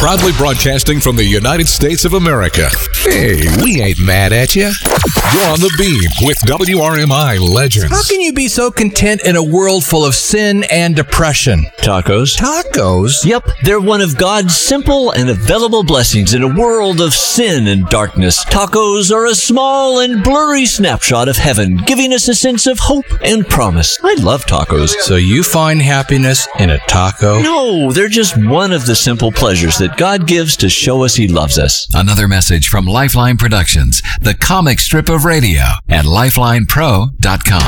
Proudly broadcasting from the United States of America. Hey, we ain't mad at you. You're on the beam with WRMI Legends. How can you be so content in a world full of sin and depression? Tacos. Tacos? Yep, they're one of God's simple and available blessings in a world of sin and darkness. Tacos are a small and blurry snapshot of heaven, giving us a sense of hope and promise. I love tacos. So you find happiness in a taco? No, they're just one of the simple pleasures that God gives to show us He loves us. Another message from Lifeline Productions, the comic strip of radio, at lifelinepro.com.